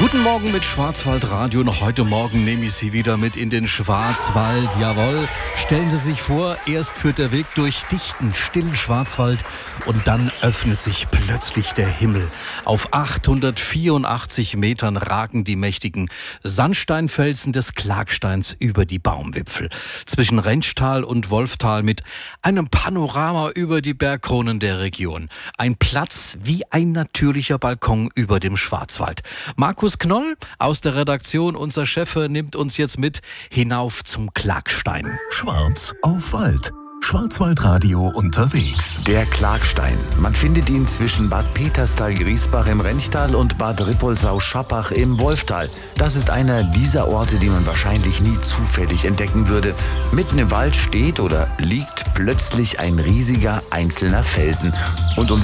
Guten Morgen mit Schwarzwaldradio. Noch heute Morgen nehme ich Sie wieder mit in den Schwarzwald. Jawohl, stellen Sie sich vor, erst führt der Weg durch dichten, stillen Schwarzwald und dann öffnet sich plötzlich der Himmel. Auf 884 Metern ragen die mächtigen Sandsteinfelsen des Klagsteins über die Baumwipfel. Zwischen Rentschtal und Wolftal mit einem Panorama über die Bergkronen der Region. Ein Platz wie ein natürlicher Balkon über dem Schwarzwald. Markus Knoll aus der Redaktion, unser Chef, nimmt uns jetzt mit hinauf zum Klagstein. Schwarz auf Wald. Schwarzwaldradio unterwegs. Der Klagstein. Man findet ihn zwischen Bad Peterstal-Griesbach im Rentschtal und Bad Rippoldsau-Schappach im Wolftal. Das ist einer dieser Orte, die man wahrscheinlich nie zufällig entdecken würde. Mitten im Wald steht oder liegt plötzlich ein riesiger einzelner Felsen. Und um